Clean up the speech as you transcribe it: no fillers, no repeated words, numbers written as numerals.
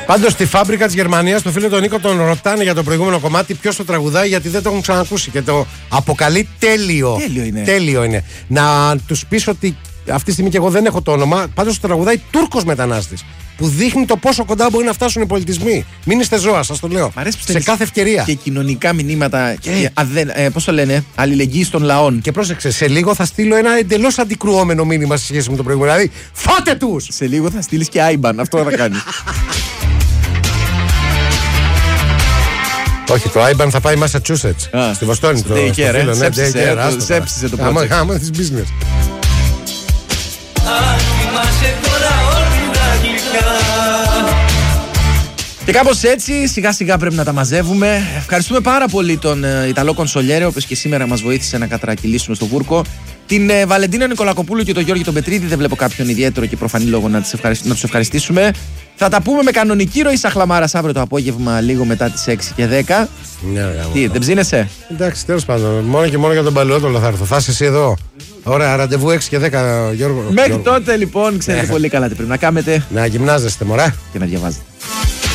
Πάντως στη φάμπρικα της Γερμανίας, το φίλο τον Νίκο τον ρωτάνε για το προηγούμενο κομμάτι ποιος το τραγουδάει, γιατί δεν το έχουν ξανακούσει και το αποκαλεί τέλειο. Τέλειο είναι. Να τους πεις ότι αυτή τη στιγμή και εγώ δεν έχω το όνομα, πάντως το τραγουδάει Τούρκος μετανάστης. Που δείχνει το πόσο κοντά μπορεί να φτάσουν οι πολιτισμοί. Μην είστε ζώα, σας το λέω. Σε κάθε ευκαιρία. Και κοινωνικά μηνύματα. Πώς το λένε, αλληλεγγύη των λαών. Και πρόσεξε, σε λίγο θα στείλω ένα εντελώς αντικρουόμενο μήνυμα σε σχέση με το προηγούμενο. Δηλαδή, φάτε τους! Σε λίγο θα στείλεις και άιμπαν. Αυτό θα κάνει. Όχι, το άιμπαν θα πάει Massachusetts. Στη Βοστόνη. Σέψισε το project. Άμα της business. Και κάπως έτσι σιγά σιγά πρέπει να τα μαζεύουμε. Ευχαριστούμε πάρα πολύ τον Ιταλό Κονσολιέρε, ο οποίος και σήμερα μας βοήθησε να κατρακυλήσουμε στο βούρκο. Την Βαλεντίνα Νικολακοπούλου και τον Γιώργη τον Πετρίδη. Δεν βλέπω κάποιον ιδιαίτερο και προφανή λόγο να τους ευχαριστήσουμε. Θα τα πούμε με κανονική ροή Σαχλαμάρας αύριο το απόγευμα, λίγο μετά τις 6 και 10. Τι, δεν ψήνεσαι? Εντάξει, τέλος πάντων. Μόνο και μόνο για τον Παλαιότολο θα έρθω. Θα είσαι εσύ εδώ. Ωραία, ραντεβού 6 και 10, Γιώργο. Μέχρι τότε λοιπόν, ξέρετε πολύ καλά τι πρέπει να κάνετε. Να γυμνάζεστε, μωρά. Και να διαβάζετε.